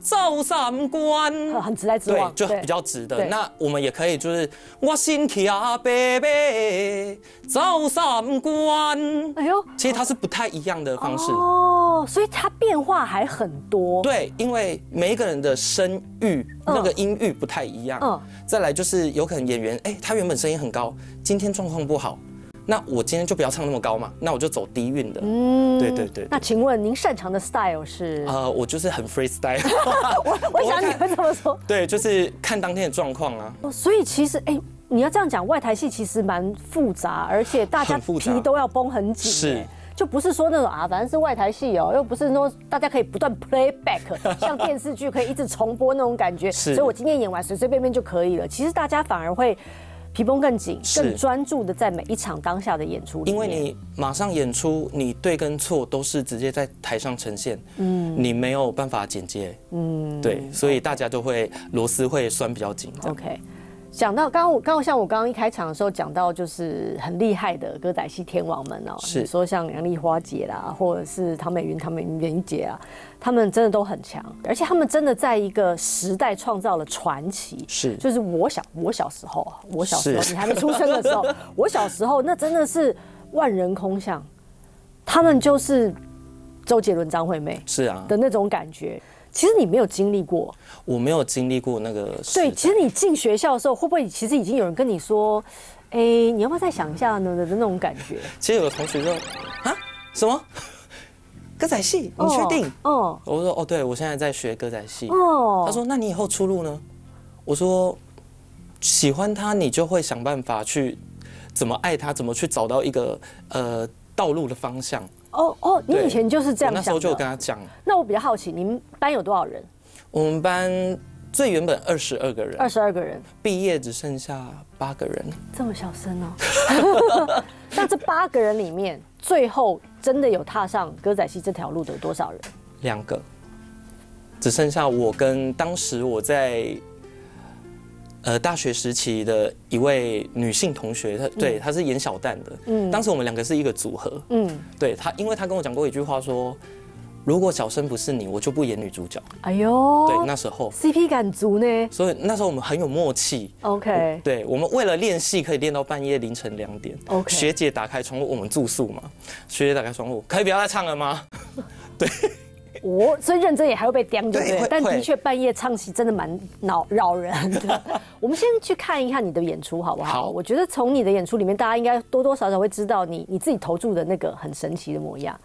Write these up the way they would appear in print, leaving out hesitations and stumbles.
走三关， 很直来直往， 对，就比较直的。那我们也可以就是我心骑啊白白走三关。哎呦，其实它是不太一样的方式哦，所以它变化还很多。 对，因为每一个人的声域那个音域不太一样。再来就是有可能演员，他原本声音很高，今天状况不好。那我今天就不要唱那么高嘛，那我就走低韵的。对。 那请问您擅长的 style 是？ 我就是很 freestyle。 我想你会这么说。 对，就是看当天的状况啊。 所以其实，你要这样讲，外台戏其实蛮复杂，而且大家皮都要绷很紧。 是。 就不是说那种反正是外台戏哦，又不是说大家可以不断 play back， 像电视剧可以一直重播那种感觉。所以我今天演完随随便便就可以了。其实大家反而会皮绷更紧，更专注的在每一场当下的演出里面。 因为你马上演出，你对跟错都是直接在台上呈现，你没有办法剪接，对，所以大家都会螺丝会拴比较紧。 OK。讲到刚刚像我刚刚一开场的时候讲到，就是很厉害的歌仔戏天王们哦，你说像杨丽花姐啦，或者是唐美云姐啊，他们真的都很强，而且他们真的在一个时代创造了传奇。 是， 就是我小时候，你还没出生的时候，我小时候那真的是万人空巷，他们就是周杰伦、张惠妹是啊的那种感觉。其实你没有经历过， 我没有经历过那个时代。 对，其实你进学校的时候，会不会其实已经有人跟你说，你要不要再想一下呢的那种感觉？ 其实有同学说，什么歌仔戏？你确定？我说对，我现在在学歌仔戏。他说那你以后出路呢？我说喜欢他，你就会想办法去怎么爱他，怎么去找到一个道路的方向。 你以前就是这样想的。 我那时候就有跟他讲。 那我比较好奇，你们班有多少人？ 我们班最原本22个人 ，22个人， 毕业只剩下8个人。 这么小声哦。那这8个人里面，最后真的有踏上歌仔戏这条路的有多少人 ？2个，只剩下我跟当时我在大学时期的一位女性同学，她是演小旦的。当时我们2个是一个组合。对她，因为她跟我讲过一句话说，如果小生不是你，我就不演女主角。哎呦，对，那时候 CP 感足呢。 所以那时候我们很有默契。 OK， 对，我们为了练戏可以练到半夜凌晨2点。OK， 学姐打开窗户，我们住宿嘛，学姐打开窗户，可以不要再唱了吗？对。 所以认真也还会被刁，对不对？但的确半夜唱戏真的蛮扰人的。我们先去看一看你的演出好不好？我觉得从你的演出里面，大家应该多多少少会知道你自己投注的那个很神奇的模样。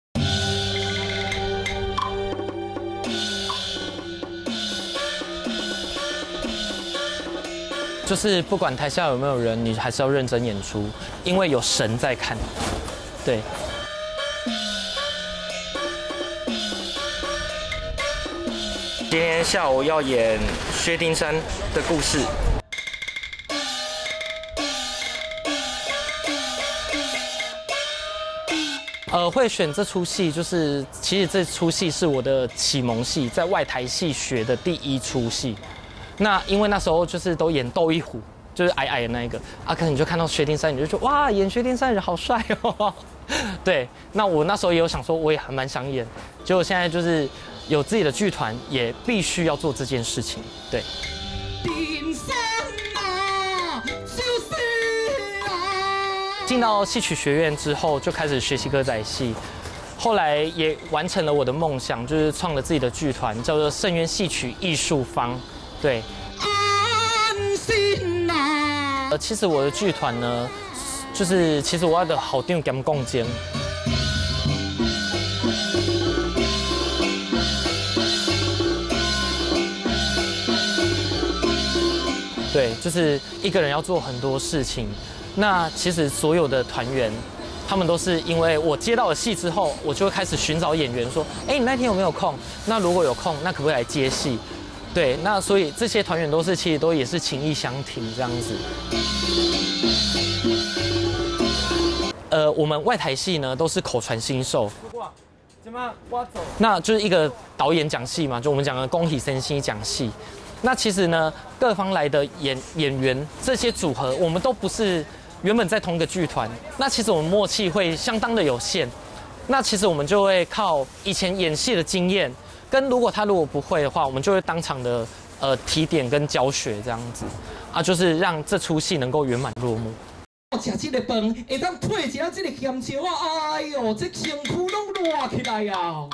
就是不管台下有没有人，你还是要认真演出，因为有神在看。对。今天下午要演薛丁山的故事。会选这出戏，就是其实这出戏是我的启蒙戏，在外台戏学的第1出戏。那因为那时候就是都演窦一虎，就是矮矮的那一个啊，可能你就看到薛丁山，你就说哇，演薛丁山人好帅哦。对，那我那时候也有想说，我也还蛮想演，结果现在就是有自己的剧团，也必须要做这件事情。对。进到戏曲学院之后，就开始学习歌仔戏，后来也完成了我的梦想，就是创了自己的剧团，叫做圣渊戏曲艺术坊。对。其实我的剧团呢，就是其实我的好长兼共监。对，就是一个人要做很多事情。那其实所有的团员，他们都是因为我接到了戏之后，我就会开始寻找演员，说，你那天有没有空？那如果有空，那可不可以来接戏？对，那所以这些团员都是其实都也是情义相挺这样子。我们外台戏呢都是口传心授。那就是一个导演讲戏嘛，就我们讲的宫体神戏讲戏。那其实呢，各方来的演员这些组合，我们都不是原本在同一个剧团。那其实我们默契会相当的有限。那其实我们就会靠以前演戏的经验， 跟如果不会的话，我们就会当场的提点跟教学这样子啊，就是让这出戏能够圆满落幕。 食这个饭会当配一下这个咸椒啊，哎呦，这身躯拢热起来啊！